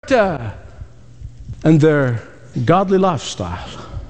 character and their godly lifestyle.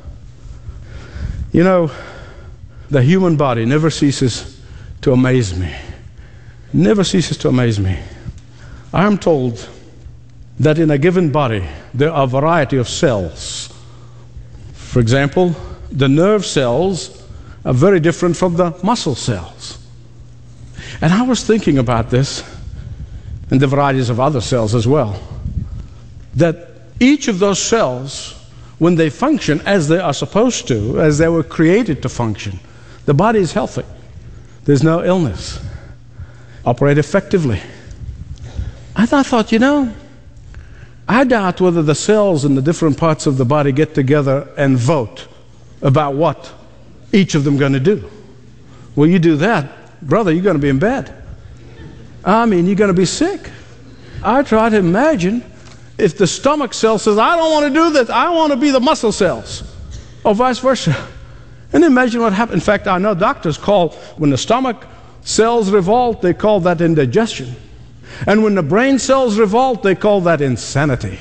You know, the human body never ceases to amaze me. Never ceases to amaze me. I am told that in a given body there are a variety of cells. For example, the nerve cells are very different from the muscle cells. And I was thinking about this, and the varieties of other cells as well, that each of those cells, when they function as they are supposed to, as they were created to function, the body is healthy. There's no illness. Operate effectively. And I thought, I doubt whether the cells in the different parts of the body get together and vote about what each of them going to do. Well, you do that, brother, you're going to be in bed. I mean, you're going to be sick. I try to imagine if the stomach cell says, I don't want to do this, I want to be the muscle cells, or vice versa. And imagine what happens. In fact, I know doctors call, when the stomach cells revolt, they call that indigestion. And when the brain cells revolt, they call that insanity.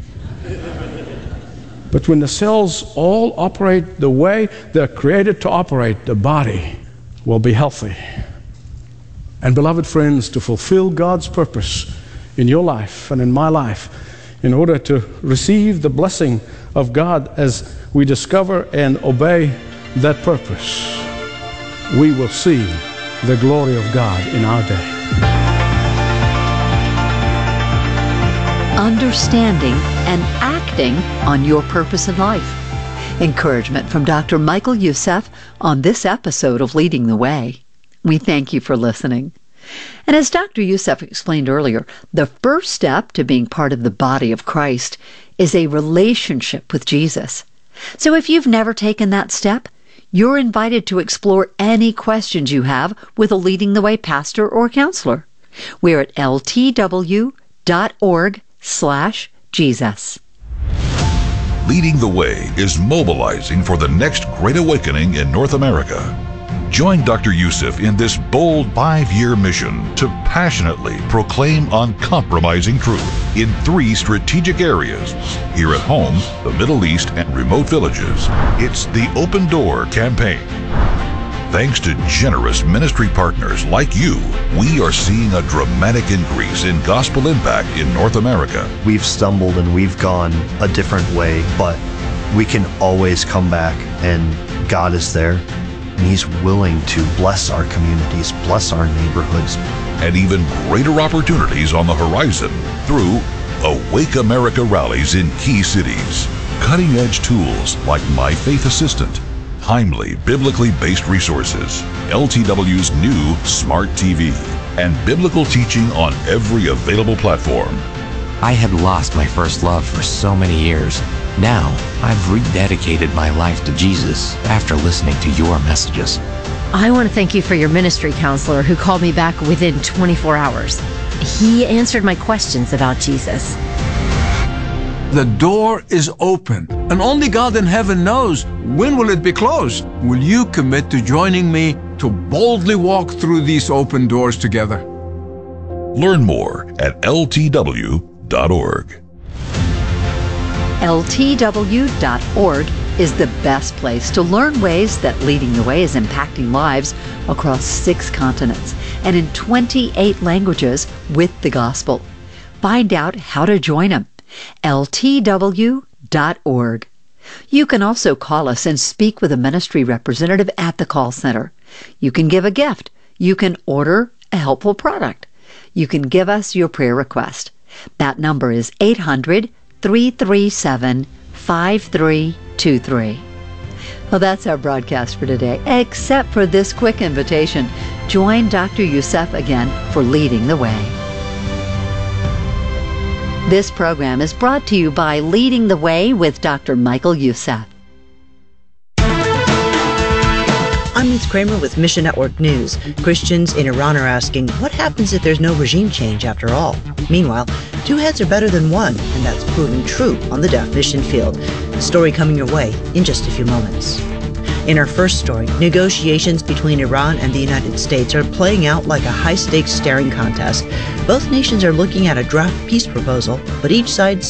But when the cells all operate the way they're created to operate, the body will be healthy. And beloved friends, to fulfill God's purpose in your life and in my life, in order to receive the blessing of God as we discover and obey that purpose, we will see the glory of God in our day. Understanding and acting on your purpose in life. Encouragement from Dr. Michael Youssef on this episode of Leading the Way. We thank you for listening. And as Dr. Youssef explained earlier, the first step to being part of the body of Christ is a relationship with Jesus. So if you've never taken that step, you're invited to explore any questions you have with a Leading the Way pastor or counselor. We're at ltw.org/Jesus. Leading the Way is mobilizing for the next great awakening in North America. Join Dr. Youssef in this bold 5-year mission to passionately proclaim uncompromising truth in 3 strategic areas. Here at home, the Middle East, and remote villages. It's the Open Door campaign. Thanks to generous ministry partners like you, we are seeing a dramatic increase in gospel impact in North America. We've stumbled and we've gone a different way, but we can always come back, and God is there, and He's willing to bless our communities, bless our neighborhoods. And even greater opportunities on the horizon through Awake America rallies in key cities. Cutting-edge tools like My Faith Assistant, timely, biblically based resources, LTW's new Smart TV, and biblical teaching on every available platform. I had lost my first love for so many years. Now, I've rededicated my life to Jesus after listening to your messages. I want to thank you for your ministry counselor who called me back within 24 hours. He answered my questions about Jesus. The door is open, and only God in heaven knows when will it be closed. Will you commit to joining me to boldly walk through these open doors together? Learn more at ltw.org. ltw.org is the best place to learn ways that Leading the Way is impacting lives across 6 continents and in 28 languages with the gospel. Find out how to join them. ltw.org. You can also call us and speak with a ministry representative at the call center. You can give a gift. You can order a helpful product. You can give us your prayer request. That number is 800-337-5323. Well, that's our broadcast for today, except for this quick invitation. Join Dr. Youssef again for Leading the Way. This program is brought to you by Leading the Way with Dr. Michael Youssef. I'm Ruth Kramer with Mission Network News. Christians in Iran are asking, what happens if there's no regime change after all? Meanwhile, 2 heads are better than 1, and that's proving true on the definition field. The story coming your way in just a few moments. In our first story, negotiations between Iran and the United States are playing out like a high-stakes staring contest. Both nations are looking at a draft peace proposal, but each side